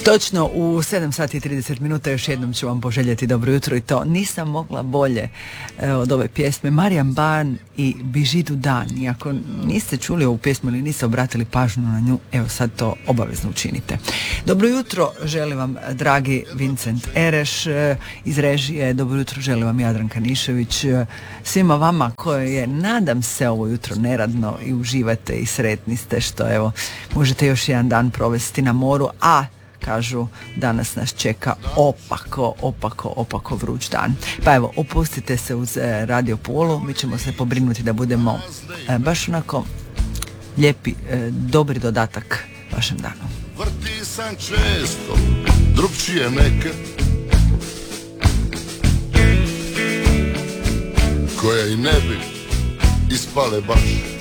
Točno u 7 sati i 30 minuta još jednom ću vam poželjeti dobro jutro i to nisam mogla bolje od ove pjesme. Marijan Ban i Bižidu Dan. I ako niste čuli ovu pjesmu ili niste obratili pažnju na nju, evo sad to obavezno učinite. Dobro jutro želim vam dragi Vincent Ereš iz režije. Dobro jutro želim vam Jadranka Nišević. Svima vama koje je, nadam se, ovo jutro neradno i uživate i sretni ste što evo možete još jedan dan provesti na moru, a kažu danas nas čeka opako vruć dan. Pa evo, opustite se uz Radio Pulu, mi ćemo se pobrinuti da budemo baš onako lijepi, dobri dodatak vašem danu. Vrti sam često drugčije neke koje i ne bi ispale baš.